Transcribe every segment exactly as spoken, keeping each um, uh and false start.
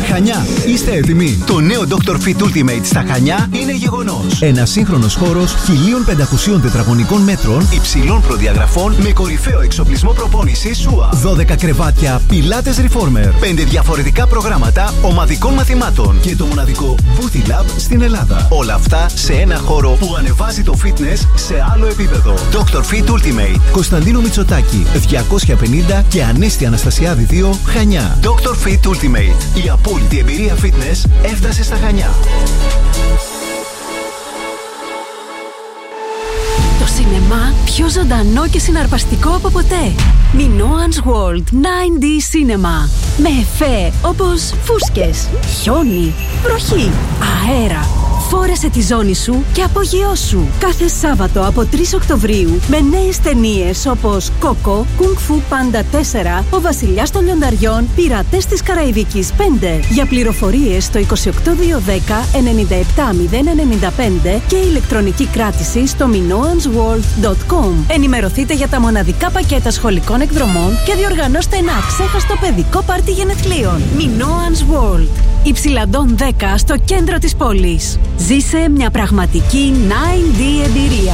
Χανιά, είστε έτοιμοι? Το νέο Doctor Fit Ultimate στα Χανιά είναι γεγονός. Ένας σύγχρονος χώρος χίλια πεντακόσια τετραγωνικών μέτρων υψηλών προδιαγραφών με κορυφαίο εξοπλισμό προπόνησης σουα. δώδεκα κρεβάτια, πιλάτες reformer, πέντε διαφορετικά προγράμματα ομαδικών μαθημάτων και το μοναδικό Booty Lab στην Ελλάδα. Όλα αυτά σε ένα χώρο που ανεβάζει το fitness σε άλλο επίπεδο. Doctor Fit Ultimate, Κωνσταντίνο Μητσοτάκη, διακόσια πενήντα και Ανέστη Αναστασιάδη δύο, Χανιά. Doctor Fit Ultimate, η απόλυτη εμπειρία fitness έφτασε στα Χανιά. Το σινεμά πιο ζωντανό και συναρπαστικό από ποτέ. Minoans World νάιν ντι Cinema. Με εφέ όπως φούσκες, χιόνι, βροχή, αέρα. Φόρεσε τη ζώνη σου και απογειώσου. Κάθε Σάββατο από τρεις Οκτωβρίου με νέες ταινίες όπως Κόκο, Κουνγκ Φου Πάντα τέσσερα, Ο Βασιλιάς των Λιονταριών, Πειρατές της Καραϊβικής πέντε. Για πληροφορίες στο είκοσι οκτώ διακόσια δέκα ενενήντα επτά μηδέν ενενήντα πέντε και ηλεκτρονική κράτηση στο minoans world dot com. Ενημερωθείτε για τα μοναδικά πακέτα σχολικών εκδρομών και διοργανώστε ένα αξέχαστο παιδικό πάρτι γενεθλίων. Minoans World. Υψηλαντών δέκα στο κέντρο της πόλης. Ζήσε μια πραγματική νάιν ντι εμπειρία.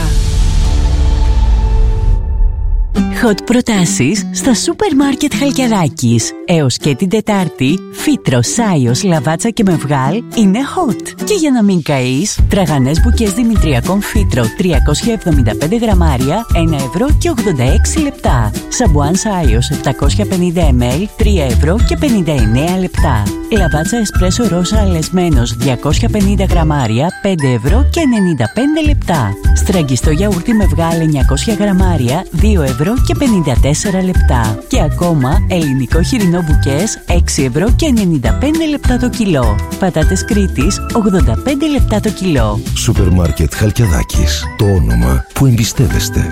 Hot προτάσεις στα σούπερ μάρκετ Χαλκιαδάκης. Έως και την Τετάρτη, φύτρο, σάιος, λαβάτσα και μευγάλ είναι hot. Και για να μην καείς, τραγανές μπουκές δημητριακών φύτρο τριακόσια εβδομήντα πέντε γραμμάρια, ένα ευρώ και ογδόντα έξι λεπτά. Σαμπουάν σάιος επτακόσια πενήντα μιλιλίτρα, τρία ευρώ και πενήντα εννέα λεπτά. Λαβάτσα εσπρέσο ρόσα αλεσμένος διακόσια πενήντα γραμμάρια, πέντε ευρώ και ενενήντα πέντε λεπτά. Στραγγιστό γιαούρτι μευγάλ εννιακόσια γραμμάρια, δύο ευρώ και πενήντα τέσσερα λεπτά. Και ακόμα ελληνικό χοιρινό μπουκές έξι ευρώ και ενενήντα πέντε λεπτά το κιλό. Πατάτες Κρήτης ογδόντα πέντε λεπτά το κιλό. Σούπερ μάρκετ Χαλκιαδάκης. Το όνομα που εμπιστεύεστε.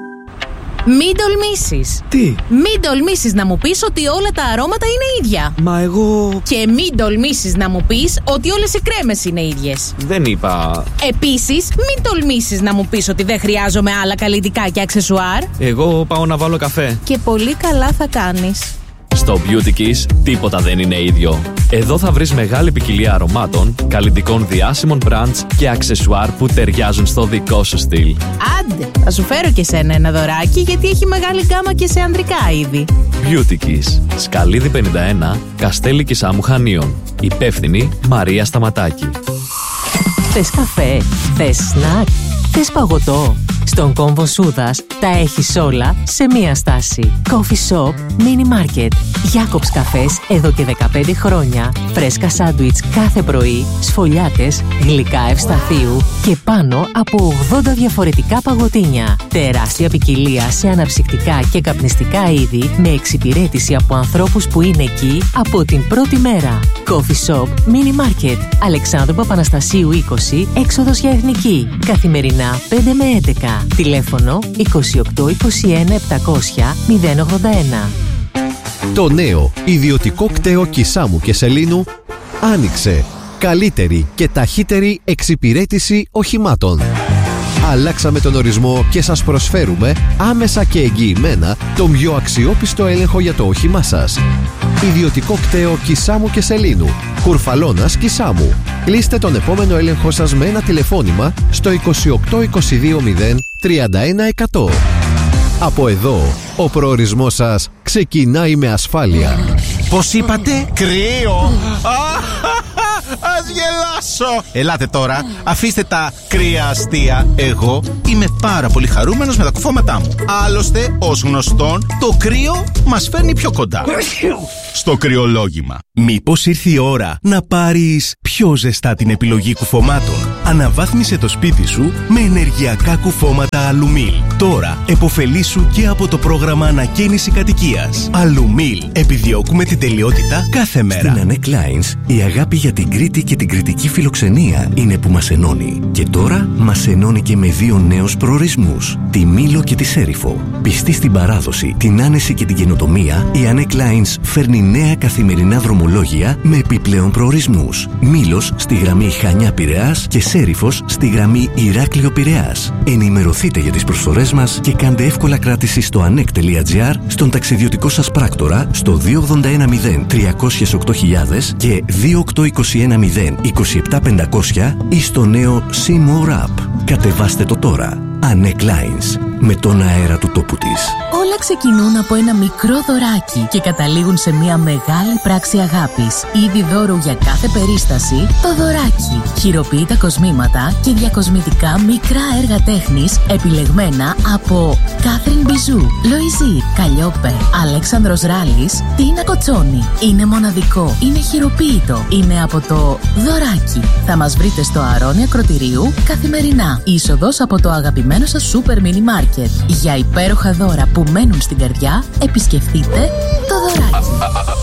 Μην τολμήσεις. Τι? Μην τολμήσεις να μου πεις ότι όλα τα αρώματα είναι ίδια. Μα εγώ... Και μην τολμήσεις να μου πεις ότι όλες οι κρέμες είναι ίδιες. Δεν είπα... Επίσης, μην τολμήσεις να μου πεις ότι δεν χρειάζομαι άλλα καλλιτικά και αξεσουάρ. Εγώ πάω να βάλω καφέ. Και πολύ καλά θα κάνεις. Στο Beauty Kiss τίποτα δεν είναι ίδιο. Εδώ θα βρεις μεγάλη ποικιλία αρωμάτων, καλλιτικών διάσημων brands και αξεσουάρ που ταιριάζουν στο δικό σου στυλ. Άντε, θα σου φέρω και σένα ένα δωράκι γιατί έχει μεγάλη γκάμα και σε ανδρικά είδη. Beauty Kiss, Σκαλίδη πενήντα ένα, Καστέλη Κισάμου Χανίων. Υπεύθυνη Μαρία Σταματάκη. Θες καφέ, θες σνακ, θες παγωτό. Στον Κόμβο Σούδας τα έχεις όλα σε μία στάση. Coffee Shop Mini Market. Jacobs καφές εδώ και δεκαπέντε χρόνια. Φρέσκα σάντουιτς κάθε πρωί, σφολιάτες, γλυκά ευσταθείου και πάνω από ογδόντα διαφορετικά παγωτίνια. Τεράστια ποικιλία σε αναψυκτικά και καπνιστικά είδη με εξυπηρέτηση από ανθρώπους που είναι εκεί από την πρώτη μέρα. Coffee Shop Mini Market. Αλεξάνδρου Παπαναστασίου είκοσι, έξοδος για Εθνική. Καθημερινά πέντε με έντεκα. Τηλέφωνο είκοσι οκτώ είκοσι ένα επτακόσια μηδέν ογδόντα ένα. Το νέο ιδιωτικό κτέο Κισάμου και Σελήνου άνοιξε. Καλύτερη και ταχύτερη εξυπηρέτηση οχημάτων. Αλλάξαμε τον ορισμό και σας προσφέρουμε άμεσα και εγγυημένα τον πιο αξιόπιστο έλεγχο για το όχημά σας. Ιδιωτικό κτέο Κισάμου και Σελήνου, Κουρφαλώνας Κισάμου. Κλείστε τον επόμενο έλεγχο σας με ένα τηλεφώνημα στο είκοσι οκτώ είκοσι δύο μηδέν τριάντα ένα εκατό. Από εδώ, ο προορισμός σας ξεκινάει με ασφάλεια. Πώς είπατε? Κρύο! Ας γελάσω! Ελάτε τώρα, αφήστε τα κρύα αστεία. Εγώ είμαι πάρα πολύ χαρούμενος με τα κουφώματά μου. Άλλωστε, ως γνωστόν, το κρύο μας φέρνει πιο κοντά στο κρυολόγημα. Μήπως ήρθε η ώρα να πάρεις πιο ζεστά την επιλογή κουφωμάτων? Αναβάθμισε το σπίτι σου με ενεργειακά κουφώματα Αλουμίλ. Τώρα επωφελήσου και από το πρόγραμμα ανακαίνιση κατοικίας. Αλουμίλ. Επιδιώκουμε την τελειότητα κάθε μέρα. Στην Annette Lines, η αγάπη για την Κρήτη και την κρητική φιλοξενία είναι που μας ενώνει. Και τώρα μας ενώνει και με δύο νέους προορισμούς, τη Μήλο και τη Σέριφο. Πιστή στην παράδοση, την άνεση και την καινοτομία, η Annette Lines φέρνει νέα καθημερινά δρομολόγια με επιπλέον προορισμούς. Μήλος στη γραμμή Χανιά Πειραιάς και Σέριφος στη γραμμή Ηράκλειο Πειραιάς. Ενημερωθείτε για τις προσφορές μας και κάντε εύκολα κράτηση στο ανεκ τελεία τζι άρ, στον ταξιδιωτικό σας πράκτορα στο δύο ογδόντα ένα μηδέν τριακόσια οκτώ χιλιάδες και δύο οκτώ είκοσι ένα μηδέν είκοσι επτά πεντακόσια ή στο νέο SeaMore App. Κατεβάστε το τώρα. Ανεκ Lines, με τον αέρα του τόπου της. Όλα ξεκινούν από ένα μικρό δωράκι και καταλήγουν σε μια μεγάλη πράξη αγάπης. Είδη δώρου για κάθε περίσταση, το δωράκι. Χειροποίητα κοσμήματα και διακοσμητικά μικρά έργα τέχνης επιλεγμένα από Κάθριν Μπιζού, Λοϊζή, Καλλιόπε, Αλέξανδρος Ράλης, Τίνα Κοτσόνη. Είναι μοναδικό, είναι χειροποίητο, είναι από το δωράκι. Θα μας βρείτε στο Αρώνη Ακροτηρίου καθημερινά. Είσοδος από το αγαπημένο σας σούπερ μίνι μάρκετ. Για υπέροχα δώρα που μένουν στην καρδιά, επισκεφτείτε το δωράκι.